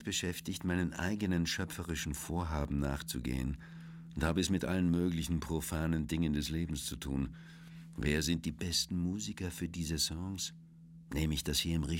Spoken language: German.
beschäftigt, meinen eigenen schöpferischen Vorhaben nachzugehen und habe es mit allen möglichen profanen Dingen des Lebens zu tun. Wer sind die besten Musiker für diese Songs? Nehme ich das hier im richtigen